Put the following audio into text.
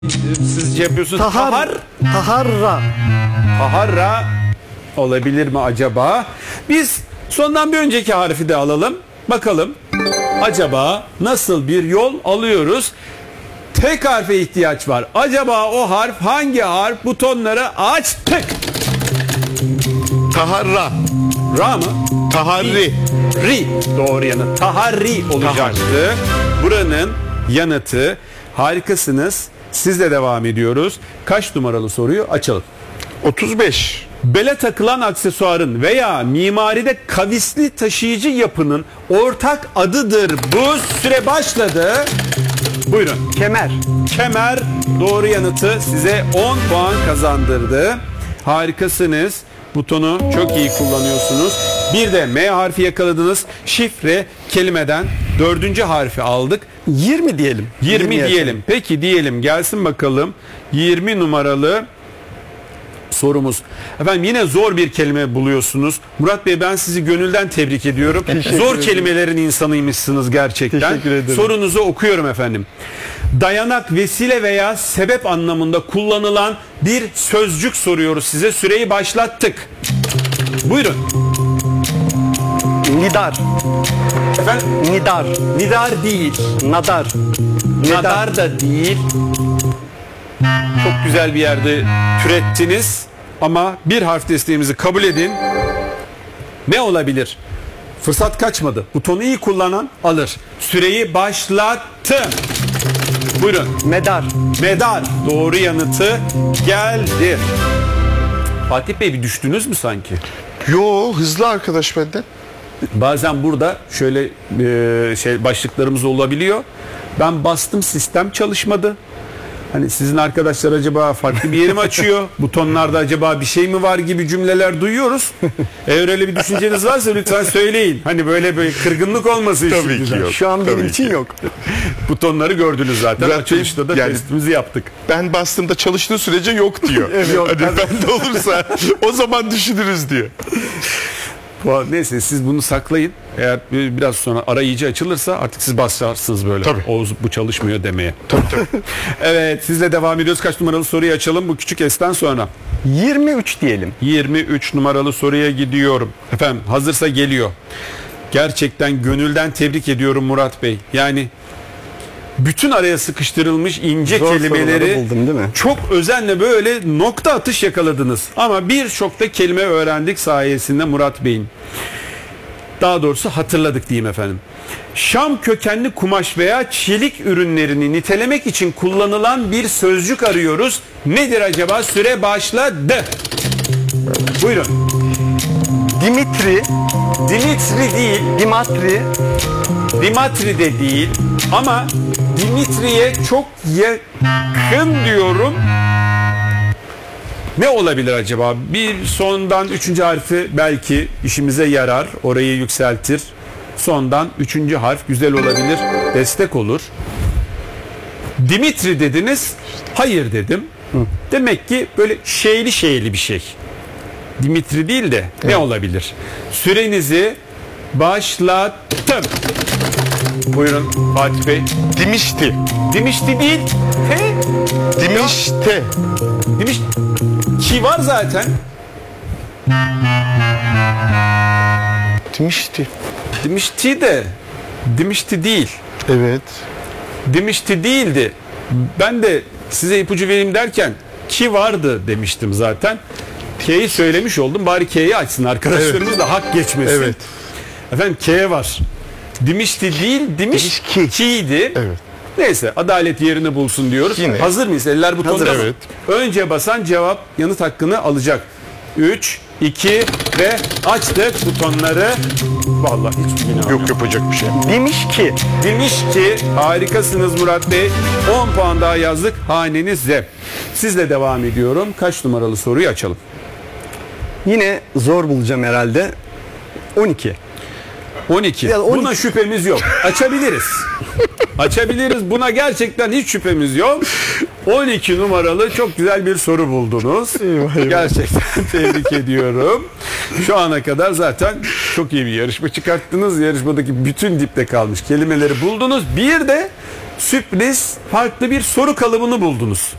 Sizce yapıyorsunuz? Taharra. Taharra olabilir mi acaba? Biz sondan bir önceki harfi de alalım. Bakalım acaba nasıl bir yol alıyoruz? Tek harfe ihtiyaç var. Acaba o harf hangi harf? Butonları açtık. Taharra. Ra mı? Taharri. Ri. Doğru yanıt. Taharri olacaktı. Buranın yanıtı. Harikasınız. Sizle devam ediyoruz. Kaç numaralı soruyu açalım? 35. Bele takılan aksesuarın veya mimaride kavisli taşıyıcı yapının ortak adıdır. Bu süre başladı. Buyurun. Kemer. Kemer doğru yanıtı size 10 puan kazandırdı. Harikasınız. Butonu çok iyi kullanıyorsunuz. Bir de M harfi yakaladınız. Şifre kelimeden 4. harfi aldık. 20 diyelim. 20 diyelim. Peki diyelim, gelsin bakalım. 20 numaralı sorumuz. Efendim yine zor bir kelime buluyorsunuz. Murat Bey, ben sizi gönülden tebrik ediyorum. Zor kelimelerin insanıymışsınız gerçekten. Teşekkür ederim. Sorunuzu okuyorum efendim. Dayanak, vesile veya sebep anlamında kullanılan bir sözcük soruyoruz size. Süreyi başlattık. Buyurun. Nidar. Efendim? Nidar. Nidar değil. Nadar. Nadar da değil. Çok güzel bir yerde türettiniz ama bir harf desteğimizi kabul edin. Ne olabilir? Fırsat kaçmadı. Butonu iyi kullanan alır. Süreyi başlattım. Buyurun. Medar. Medar. Doğru yanıtı geldi. Fatih Bey, bir düştünüz mü sanki? Yo, hızlı arkadaş benden. Bazen burada şöyle başlıklarımız olabiliyor. Ben bastım, sistem çalışmadı. Hani sizin arkadaşlar acaba farklı bir yeri mi açıyor? Butonlarda acaba bir şey mi var gibi cümleler duyuyoruz. Eğer öyle bir düşünceniz varsa lütfen söyleyin. Hani böyle kırgınlık olmasın. Tabii ki yok. Şu an benim Tabii için ki. yok. Butonları gördünüz zaten. Zaten Açılışta da yani- testimizi yaptık. Ben bastığımda çalıştığı sürece yok diyor. Yok, Hani bende olursa o zaman düşünürüz diyor. Neyse, siz bunu saklayın. Eğer biraz sonra arayıcı açılırsa artık siz basarsınız böyle. Tabii. Oğuz bu çalışmıyor demeye. Tabii. Evet, sizle devam ediyoruz. Kaç numaralı soruyu açalım bu küçük S'ten sonra? 23 diyelim. 23 numaralı soruya gidiyorum. Efendim hazırsa geliyor. Gerçekten gönülden tebrik ediyorum Murat Bey. Yani bütün araya sıkıştırılmış ince Zor kelimeleri soruları buldum, değil mi? çok özenle böyle nokta atış yakaladınız. Ama birçok da kelime öğrendik sayesinde Murat Bey'in. Daha doğrusu hatırladık diyeyim efendim. Şam kökenli kumaş veya çelik ürünlerini nitelemek için kullanılan bir sözcük arıyoruz. Nedir acaba? Süre başladı. Buyurun. Dimitri. Dimitri değil, Dimatri. Dimitri de değil ama Dimitri'ye çok yakın diyorum. Ne olabilir acaba? Bir sondan 3. harfi belki işimize yarar, orayı yükseltir. Sondan 3. harf güzel olabilir, destek olur. Dimitri dediniz, hayır dedim. Demek ki böyle şeyli bir şey. Dimitri değil de ne olabilir? Sürenizi başlattım. Buyurun Fatih Bey. Dimişti. Dimişti değil. Dimişte. Dimiş. Ki var zaten. Dimişti. Dimişti de. Dimişti değil. Evet. Dimişti değildi. Ben de size ipucu vereyim derken ki vardı demiştim zaten. K'yi söylemiş oldum. Bari K'yi açsın arkadaşlarımız da hak geçmesin. Evet. Efendim K var. Dimişti değil, Dimişki. ki'ydi. Evet. Neyse, adalet yerini bulsun diyoruz. Yine. Hazır mıyız? Eller butonda. Hazır, mı? evet. Önce basan cevap yanıt hakkını alacak. 3, 2 ve açtık butonları. Vallahi hiç inanmıyorum. Yok, yapacak bir şey. Demiş ki. Demiş ki harikasınız Murat Bey. 10 puan daha yazdık hanenize. Sizle devam ediyorum. Kaç numaralı soruyu açalım? Yine zor bulacağım herhalde. 12. 12. Ya 12. Buna şüphemiz yok. Açabiliriz. Açabiliriz. Buna gerçekten hiç şüphemiz yok. 12 numaralı çok güzel bir soru buldunuz. Eyvah. Gerçekten tebrik ediyorum. Şu ana kadar zaten çok iyi bir yarışma çıkarttınız. Yarışmadaki bütün dipte kalmış kelimeleri buldunuz. Bir de sürpriz farklı bir soru kalıbını buldunuz.